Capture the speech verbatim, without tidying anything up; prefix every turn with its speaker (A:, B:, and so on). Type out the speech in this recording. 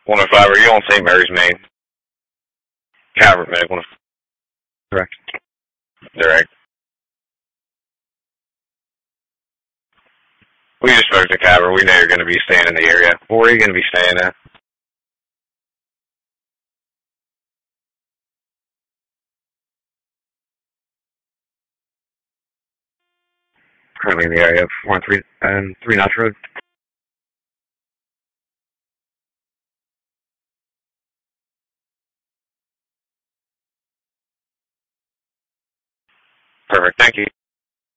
A: one oh five, are you on Saint Mary's Main? Calvert Medic, one oh five. Correct. Direct. We just spoke to Calvert. We know you're going to be staying in the area. Where are you going to be staying at? Currently in the area of four and three and three Notch Road. Perfect. Thank you.